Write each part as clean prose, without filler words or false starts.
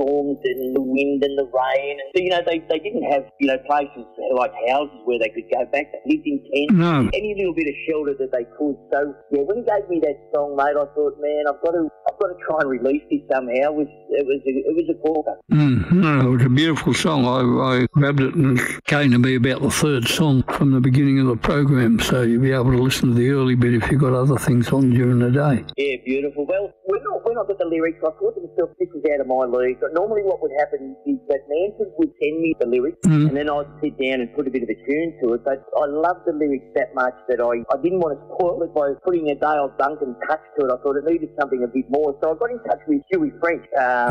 storms and the wind and the rain. And so, they didn't have, places like houses where they could go back. They lived in tents. No. Any little bit of shelter that they could. So, yeah, when he gave me that song, mate, I thought, man, I've got to try and release this somehow. It was a corker. No, it was a beautiful song. I grabbed it and it came to be about the third song from the beginning of the program, so you'll be able to listen to the early bit if you've got other things on during the day. Yeah, beautiful. Well, when I got the lyrics, I thought to myself, this was out of my league. But normally what would happen is that Manson would send me the lyrics and then I'd sit down and put a bit of a tune to it. But I loved the lyrics that much that I didn't want to spoil it by putting a Dale Duncan touch to it. I thought it needed something a bit more. So I got in touch with Stewie French.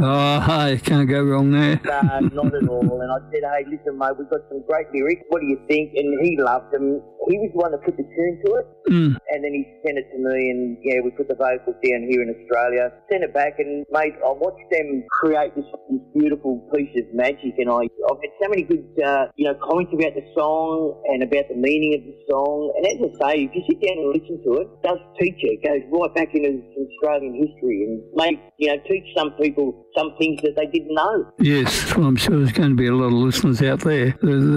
Hey, can't go wrong there. Not at all. And I said, hey, listen, mate, we've got some great lyrics. What do you think? And he loved them. He was the one that put the tune to it. And then he sent it to me and, yeah, we put the vocals down here in Australia. Sent it back and, mate, I watched them create this beautiful piece of magic and I've had so many good, comments about the song and about the meaning of the song. And as I say, if you sit down and listen to it, it does teach you. It goes right back into Australian history and teach some people some things that they didn't know. Yes, well, I'm sure there's going to be a lot of listeners out there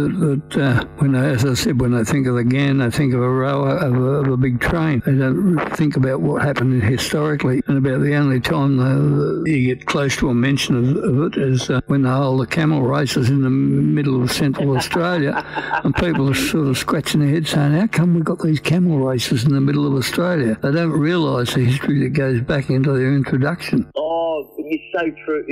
that as I said, when they think of the Ghan, they think of a rower of a big train. They don't think about what happened historically, and about the only time you get close to a mention of it is when they hold the camel races in the middle of central Australia, and people are sort of scratching their heads saying, how come we've got these camel races in the middle of Australia? They don't realise the history that goes back into their introduction. Oh, it's so true.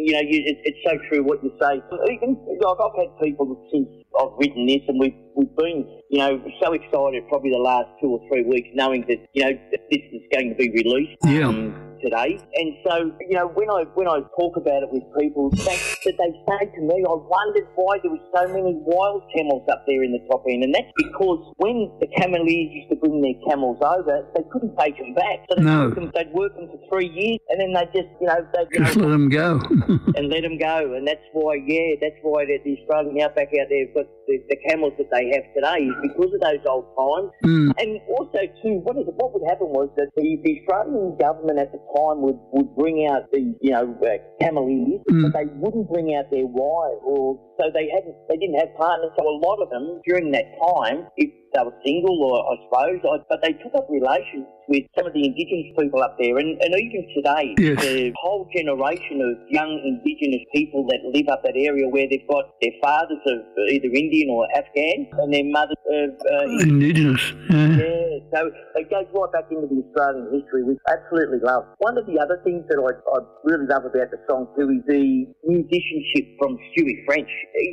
It's so true what you say. Even I've had people since I've written this, and we've been, so excited probably the last 2 or 3 weeks, knowing that that this is going to be released. Today. And so, when I talk about it with people, they say to me, I wondered why there were so many wild camels up there in the top end. And that's because when the cameleers used to bring their camels over, they couldn't take them back. So they'd work them for 3 years and then they'd just, let them go. and let them go. And that's why the Australian outback out there have got the camels that they have today is because of those old times. And also, too, what would happen was that the Australian government at the time would bring out the cameleers, but they wouldn't bring out their wives, so they didn't have partners. So a lot of them during that time, if they were single, or I suppose, but they took up relations with some of the Indigenous people up there, and even today, the whole generation of young Indigenous people that live up that area where they've got their fathers of either Indian or Afghan, and their mothers of Indigenous. Yeah, so it goes right back into the Australian history, which I absolutely love. One of the other things that I really love about the song too is the musicianship from Stewie French.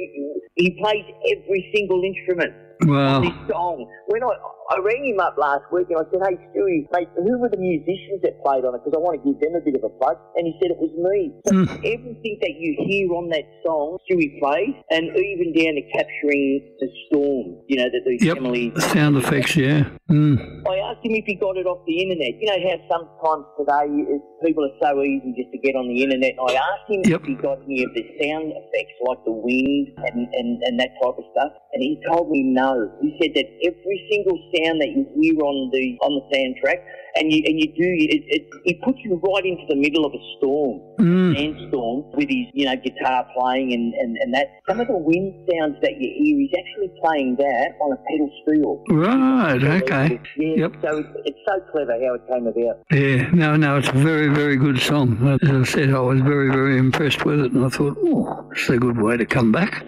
He plays every single instrument. Wow. This song. When I rang him up last week and I said, hey, Stewie, mate, who were the musicians that played on it? Because I want to give them a bit of a plug. And he said it was me. So everything that you hear on that song, Stewie plays, and even down to capturing the storm, that these families... sound effects, yeah. I asked him if he got it off the internet. You know how sometimes today people are so easy just to get on the internet. I asked him if he got any of the sound effects like the wind and that type of stuff, and he told me no. He said that every single sound that you hear on the soundtrack, and you do it puts you right into the middle of a storm, sandstorm, with his guitar playing and that. Some of the wind sounds that you hear, he's actually playing that on a pedal steel. Right. Okay. Yeah. So it's so clever how it came about. Yeah. No, it's a very, very good song. As I said, I was very, very impressed with it, and I thought, it's a good way to come back.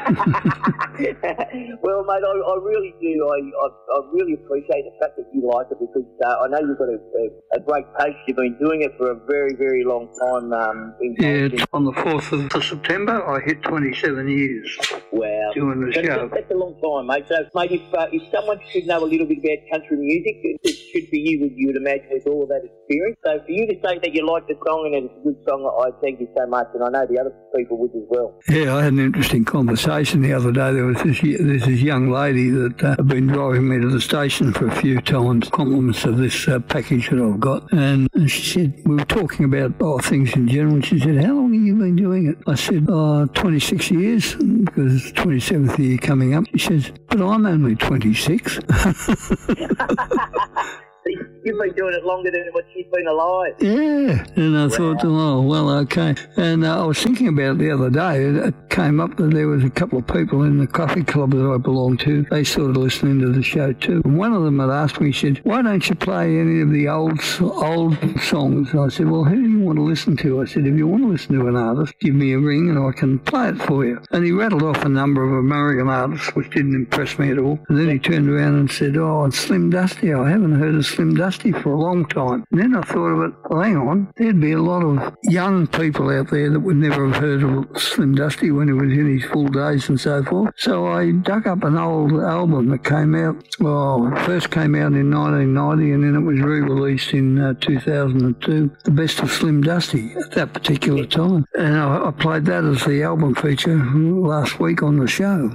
Well, mate, I really do. I really appreciate the fact that you like it, because I know you've got a great taste. You've been doing it for a very, very long time. On the 4th of September, I hit 27 years. Wow. Doing the show. That's a long time, mate. So, mate, if someone should know a little bit about country music, it should be you would imagine, with all of that experience. So for you to say that you like the song and it's a good song, I thank you so much, and I know the other people would as well. Yeah, I had an interesting conversation the other day. There was this young lady that had been driving me to the station for a few times, compliments of this package that I've got, and she said, we were talking about things in general, and she said, how long have you been doing it? I said, 26 years, because it's 27th year coming up. She says, but I'm only 26. You've been doing it longer than what she's been alive. Yeah, and I thought, oh, well, okay. And I was thinking about it the other day. It came up that there was a couple of people in the coffee club that I belong to. They started listening to the show too. And one of them had asked me, he said, why don't you play any of the old songs? And I said, well, who do you want to listen to? I said, if you want to listen to an artist, give me a ring and I can play it for you. And he rattled off a number of American artists, which didn't impress me at all. And then he turned around and said, oh, it's Slim Dusty. I haven't heard of Slim Dusty for a long time. And then I thought of it, well, hang on, there'd be a lot of young people out there that would never have heard of Slim Dusty when he was in his full days and so forth. So I dug up an old album that came out, first came out in 1990 and then it was re-released in 2002, The Best of Slim Dusty at that particular time. And I played that as the album feature last week on the show.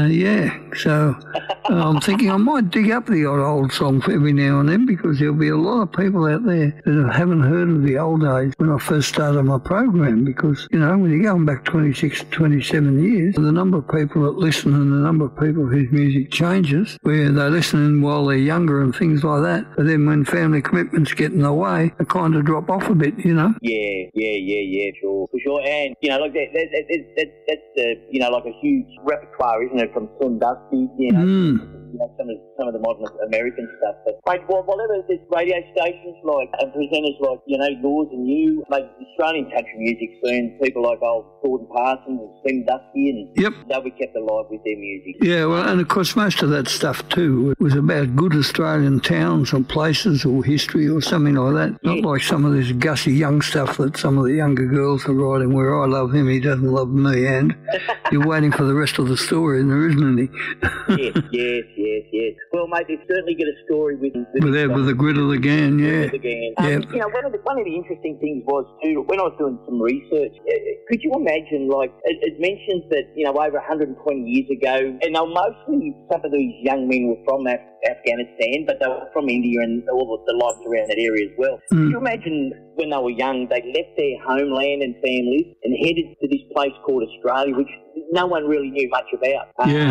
So I'm thinking I might dig up the old song every now and then because there'll be a lot of people out there that haven't heard of the old days when I first started my program because, you know, when you're going back 26, 27 years, the number of people that listen and the number of people whose music changes, where they're listening while they're younger and things like that, but then when family commitments get in the way, they kind of drop off a bit, you know? Yeah, sure, for sure. And, you know, like that's you know, like a huge repertoire, isn't it, from Slim Dusty, you know? You know, some of the modern American stuff. But mate, whatever there's radio stations like and presenters like, you know, yours and you, mate, Australian country music scene, people like old Gordon Parsons and Slim Dusty, and they'll be kept alive with their music. Yeah, well, and of course most of that stuff too was about good Australian towns or places or history or something like that. Not like some of this gussy young stuff that some of the younger girls are writing where I love him, he doesn't love me, and you're waiting for the rest of the story, and there isn't any. Yes. Well, mate, they've certainly got a story with the grit of the gang, yeah. You know, one of the interesting things was too, when I was doing some research, could you imagine, like, it mentions that, you know, over 120 years ago, and mostly some of these young men were from Afghanistan, but they were from India and all the lives around that area as well. Could you imagine when they were young, they left their homeland and families and headed to this place called Australia, which no one really knew much about.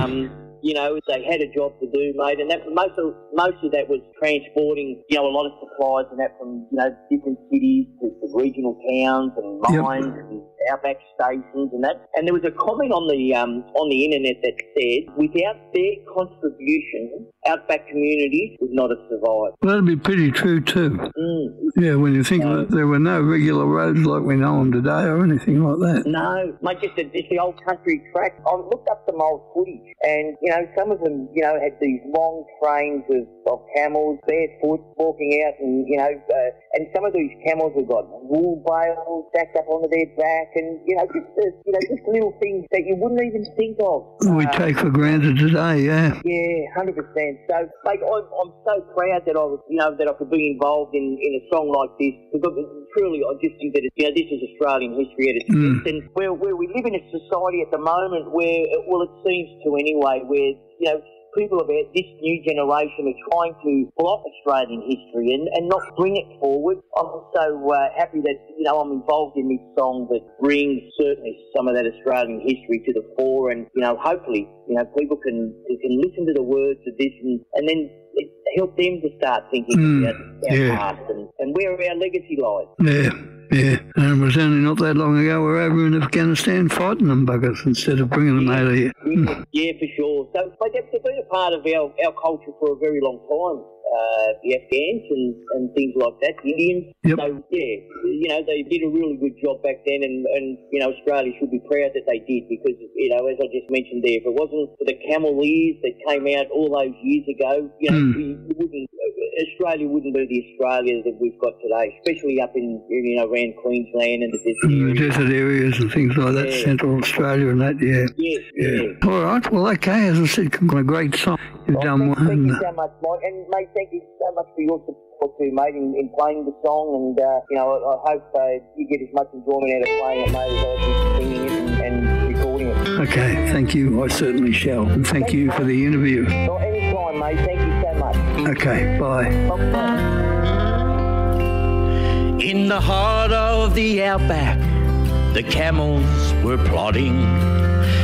You know, they had a job to do, mate, and that most of that was transporting, you know, a lot of supplies and that from, you know, different cities to regional towns and mines and outback stations and that. And there was a comment on the internet that said, without their contribution, outback communities would not have survived. Well, that'd be pretty true too. Yeah, when you think of it, there were no regular roads like we know them today or anything like that. No, mate, just the old country track. I looked up some old footage and, you know, some of them, you know, had these long trains of camels barefoot walking out and, you know, and some of these camels have got wool bales stacked up onto their back and, you know, just little things that you wouldn't even think of. We take for granted today, yeah. Yeah, 100%. So, like, I'm so proud that I could be involved in a song like this because truly I just think that, you know, this is Australian history at its best, and where we live in a society at the moment where, well, it seems to anyway, where, you know, people of this new generation are trying to block Australian history and not bring it forward. I'm so happy that, you know, I'm involved in this song that brings certainly some of that Australian history to the fore, and, you know, hopefully, you know, people can listen to the words of this and then help them to start thinking about our past and where our legacy lies. Yeah, and it was only not that long ago we're over in Afghanistan fighting them buggers instead of bringing them out of here. Yeah, for sure. So they've been a part of our culture for a very long time. The Afghans and things like that, the Indians. So, yeah, you know, they did a really good job back then and you know, Australia should be proud that they did because, you know, as I just mentioned there, if it wasn't for the camel ears that came out all those years ago, you know, Australia wouldn't be the Australia that we've got today, especially up in, you know, around Queensland and the desert areas and things like that, Central Australia and that, yeah. All right, well, okay, as I said, a great song. You've done one. Thank you so much, Mike, and mate, thank you so much for your support too, mate, in playing the song, and you know, I hope you get as much enjoyment out of playing it, mate, as I do singing it and recording it. Okay, thank you. I certainly shall, and thank you for the interview. Well, anytime, mate. Thank you so much. Okay, bye. In the heart of the outback, the camels were plodding